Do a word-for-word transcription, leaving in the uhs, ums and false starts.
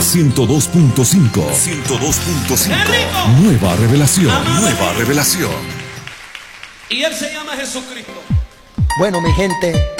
ciento dos punto cinco. ciento dos punto cinco. Nueva revelación. Amado Nueva revelación. Y Él se llama Jesucristo. Bueno, mi gente,